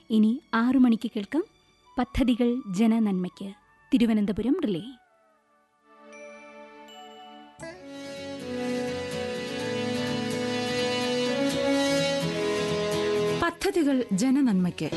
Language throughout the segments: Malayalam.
ഇനി 6 മണിക്ക് കേൾക്കാം പദ്ധതികൾ ജനനന്മയ്ക്ക് തിരുവനന്തപുരം റിലേ. പദ്ധതികൾ ജനനന്മയ്ക്ക്.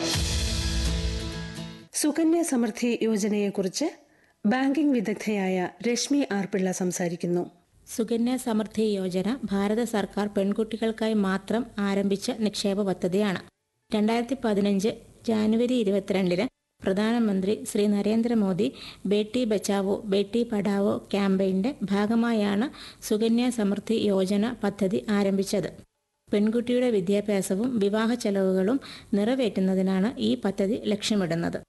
സുകന്യ സമൃദ്ധി യോജനയെക്കുറിച്ച് ബാങ്കിംഗ് വിദഗ്ധയായ രശ്മി ആർ പിള്ള സംസാരിക്കുന്നു. സുകന്യ സമൃദ്ധി യോജന ഭാരത സർക്കാർ പെൺകുട്ടികൾക്കായി മാത്രം ആരംഭിച്ച നിക്ഷേപ പദ്ധതിയാണ്. 2015 ജാനുവരി 22 പ്രധാനമന്ത്രി ശ്രീ നരേന്ദ്രമോദി ബേട്ടി ബച്ചാവോ ബേട്ടി പഠാവോ ക്യാമ്പയിന്റെ ഭാഗമായാണ് സുകന്യ സമൃദ്ധി യോജന പദ്ധതി ആരംഭിച്ചത്. പെൺകുട്ടിയുടെ വിദ്യാഭ്യാസവും വിവാഹ ചെലവുകളും നിറവേറ്റുന്നതിനാണ് ഈ പദ്ധതി ലക്ഷ്യമിടുന്നത്.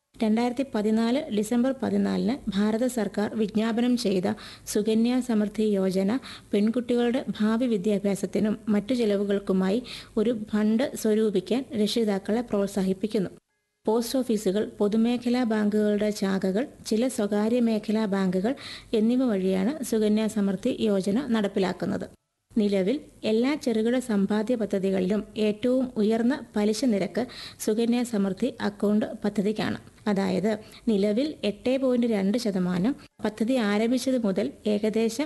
2014 ഡിസംബർ 14 ഭാരത സർക്കാർ വിജ്ഞാപനം ചെയ്ത സുകന്യ സമൃദ്ധി യോജന പെൺകുട്ടികളുടെ ഭാവി വിദ്യാഭ്യാസത്തിനും മറ്റു ചെലവുകൾക്കുമായി ഒരു ഫണ്ട് സ്വരൂപിക്കാൻ രക്ഷിതാക്കളെ പ്രോത്സാഹിപ്പിക്കുന്നു. പോസ്റ്റ് ഓഫീസുകൾ, പൊതുമേഖലാ ബാങ്കുകളുടെ ശാഖകൾ, ചില സ്വകാര്യ മേഖലാ ബാങ്കുകൾ എന്നിവ വഴിയാണ് സുകന്യ സമൃദ്ധി യോജന നടപ്പിലാക്കുന്നത്. നിലവിൽ എല്ലാ ചെറുകിട സമ്പാദ്യ പദ്ധതികളിലും ഏറ്റവും ഉയർന്ന പലിശ നിരക്ക് സുകന്യ സമൃദ്ധി അക്കൗണ്ട് പദ്ധതിക്കാണ്. അതായത് നിലവിൽ 8.2%. പദ്ധതി ആരംഭിച്ചത് മുതൽ ഏകദേശം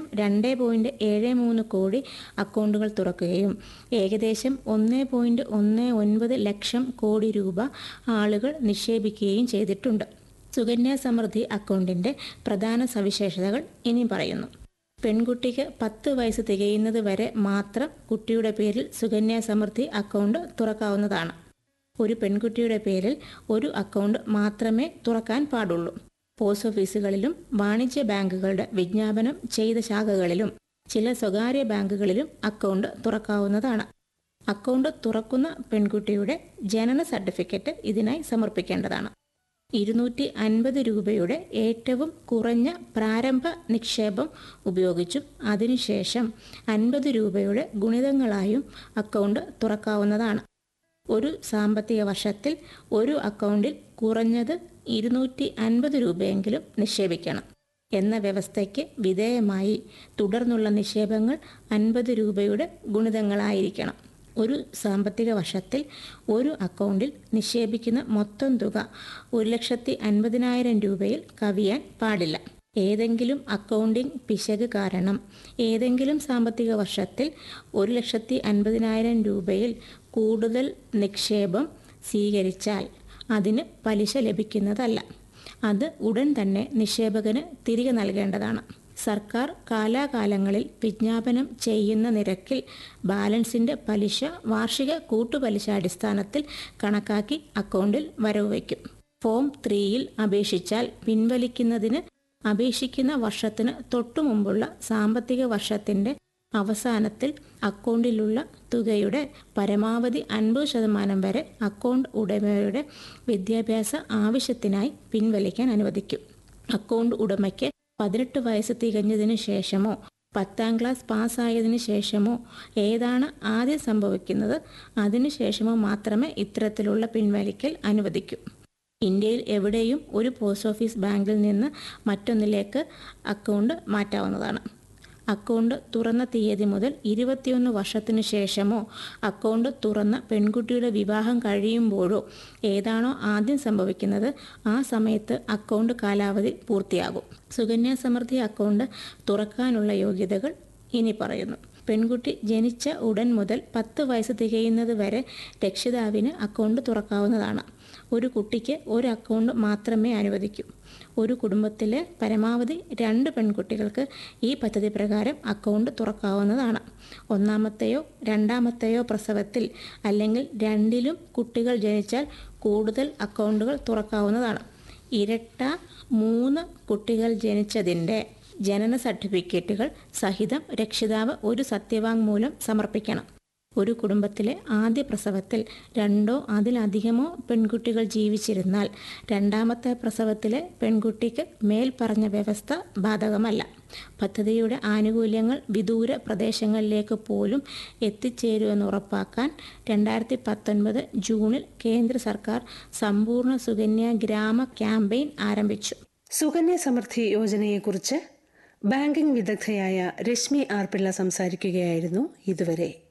2.73 കോടി അക്കൗണ്ടുകൾ തുറക്കുകയും ഏകദേശം 1.19 ലക്ഷം കോടി രൂപ ആളുകൾ നിക്ഷേപിക്കുകയും ചെയ്തിട്ടുണ്ട്. സുകന്യ സമൃദ്ധി അക്കൗണ്ടിന്റെ പ്രധാന സവിശേഷതകൾ ഇനി പറയുന്നു. പെൺകുട്ടിക്ക് 10 വയസ്സ് തികയുന്നത് വരെ മാത്രം കുട്ടിയുടെ പേരിൽ സുകന്യ സമൃദ്ധി അക്കൗണ്ട് തുറക്കാവുന്നതാണ്. ഒരു പെൺകുട്ടിയുടെ പേരിൽ ഒരു അക്കൗണ്ട് മാത്രമേ തുറക്കാൻ പാടുള്ളൂ. പോസ്റ്റ് ഓഫീസുകളിലും വാണിജ്യ ബാങ്കുകളുടെ വിജ്ഞാപനം ചെയ്ത ശാഖകളിലും ചില സ്വകാര്യ ബാങ്കുകളിലും അക്കൗണ്ട് തുറക്കാവുന്നതാണ്. അക്കൗണ്ട് തുറക്കുന്ന പെൺകുട്ടിയുടെ ജനന സർട്ടിഫിക്കറ്റ് ഇതിനായി സമർപ്പിക്കേണ്ടതാണ്. 250 രൂപയുടെ ഏറ്റവും കുറഞ്ഞ പ്രാരംഭ നിക്ഷേപം ഉപയോഗിച്ചും അതിനുശേഷം 50 രൂപയുടെ ഗുണിതങ്ങളായും അക്കൗണ്ട് തുറക്കാവുന്നതാണ്. ഒരു സാമ്പത്തിക വർഷത്തിൽ ഒരു അക്കൗണ്ടിൽ കുറഞ്ഞത് 250 രൂപയെങ്കിലും നിക്ഷേപിക്കണം എന്ന വ്യവസ്ഥയ്ക്ക് വിധേയമായി തുടർന്നുള്ള നിക്ഷേപങ്ങൾ 50 രൂപയുടെ ഗുണിതങ്ങളായിരിക്കണം. ഒരു സാമ്പത്തിക വർഷത്തിൽ ഒരു അക്കൗണ്ടിൽ നിക്ഷേപിക്കുന്ന മൊത്തം തുക 1,50,000 രൂപയിൽ കവിയാൻ പാടില്ല. ഏതെങ്കിലും അക്കൗണ്ടിംഗ് പിശക് കാരണം ഏതെങ്കിലും സാമ്പത്തിക വർഷത്തിൽ 1,50,000 രൂപയിൽ കൂടുതൽ നിക്ഷേപം സ്വീകരിച്ചാൽ അതിന് പലിശ ലഭിക്കുന്നതല്ല. അത് ഉടൻ തന്നെ നിക്ഷേപകന് തിരികെ നൽകേണ്ടതാണ്. സർക്കാർ കാലാകാലങ്ങളിൽ വിജ്ഞാപനം ചെയ്യുന്ന നിരക്കിൽ ബാലൻസിന്റെ പലിശ വാർഷിക കൂട്ടുപലിശ അടിസ്ഥാനത്തിൽ കണക്കാക്കി അക്കൗണ്ടിൽ വരവ് വയ്ക്കും. ഫോം 3യിൽ അപേക്ഷിച്ചാൽ പിൻവലിക്കുന്നതിന് അപേക്ഷിക്കുന്ന വർഷത്തിന് തൊട്ടുമുമ്പുള്ള സാമ്പത്തിക വർഷത്തിന്റെ അവസാനത്തിൽ അക്കൗണ്ടിലുള്ള തുകയുടെ പരമാവധി 50% വരെ അക്കൗണ്ട് ഉടമയുടെ വിദ്യാഭ്യാസ ആവശ്യത്തിനായി പിൻവലിക്കാൻ അനുവദിക്കും. അക്കൗണ്ട് ഉടമയ്ക്ക് 18 വയസ്സ് തികഞ്ഞതിന് ശേഷമോ 10ാം ക്ലാസ് പാസ്സായതിനു ശേഷമോ ഏതാണ് ആദ്യം സംഭവിക്കുന്നത് അതിനുശേഷമോ മാത്രമേ ഇത്തരത്തിലുള്ള പിൻവലിക്കൽ അനുവദിക്കൂ. ഇന്ത്യയിൽ എവിടെയും ഒരു പോസ്റ്റ് ഓഫീസ് ബാങ്കിൽ നിന്ന് മറ്റൊന്നിലേക്ക് അക്കൗണ്ട് മാറ്റാവുന്നതാണ്. അക്കൗണ്ട് തുറന്ന തീയതി മുതൽ 21 വർഷത്തിനു ശേഷമോ അക്കൗണ്ട് തുറന്ന പെൺകുട്ടിയുടെ വിവാഹം കഴിയുമ്പോഴോ ഏതാണോ ആദ്യം സംഭവിക്കുന്നത് ആ സമയത്ത് അക്കൗണ്ട് കാലാവധി പൂർത്തിയാകും. സുകന്യ സമൃദ്ധി അക്കൗണ്ട് തുറക്കാനുള്ള യോഗ്യതകൾ ഇനി പറയുന്നു. പെൺകുട്ടി ജനിച്ച ഉടൻ മുതൽ 10 വയസ്സ് തികയുന്നത് വരെ രക്ഷിതാവിന് അക്കൗണ്ട് തുറക്കാവുന്നതാണ്. ഒരു കുട്ടിക്ക് ഒരു അക്കൗണ്ട് മാത്രമേ അനുവദിക്കൂ. ഒരു കുടുംബത്തിലെ പരമാവധി 2 പെൺകുട്ടികൾക്ക് ഈ പദ്ധതി പ്രകാരം അക്കൗണ്ട് തുറക്കാവുന്നതാണ്. ഒന്നാമത്തെയോ രണ്ടാമത്തെയോ പ്രസവത്തിൽ അല്ലെങ്കിൽ രണ്ടിലും കുട്ടികൾ ജനിച്ചാൽ കൂടുതൽ അക്കൗണ്ടുകൾ തുറക്കാവുന്നതാണ്. ഇരട്ട 3 കുട്ടികൾ ജനിച്ചതിൻ്റെ ജനന സർട്ടിഫിക്കറ്റുകൾ സഹിതം രക്ഷിതാവ് ഒരു സത്യവാങ്മൂലം സമർപ്പിക്കണം. ഒരു കുടുംബത്തിലെ ആദ്യ പ്രസവത്തിൽ 2ഓ അതിലധികമോ പെൺകുട്ടികൾ ജീവിച്ചിരുന്നാൽ രണ്ടാമത്തെ പ്രസവത്തിലെ പെൺകുട്ടിക്ക് മേൽ പറഞ്ഞ വ്യവസ്ഥ ബാധകമല്ല. പദ്ധതിയുടെ ആനുകൂല്യങ്ങൾ വിദൂര പ്രദേശങ്ങളിലേക്ക് പോലും എത്തിച്ചേരുമെന്ന് ഉറപ്പാക്കാൻ 2019 ജൂണിൽ കേന്ദ്ര സർക്കാർ സമ്പൂർണ്ണ സുകന്യ ഗ്രാമ ക്യാമ്പയിൻ ആരംഭിച്ചു. സുകന്യ സമൃദ്ധി യോജനയെക്കുറിച്ച് ബാങ്കിംഗ് വിദഗ്ധയായ രശ്മി ആർ പിള്ള സംസാരിക്കുകയായിരുന്നു ഇതുവരെ.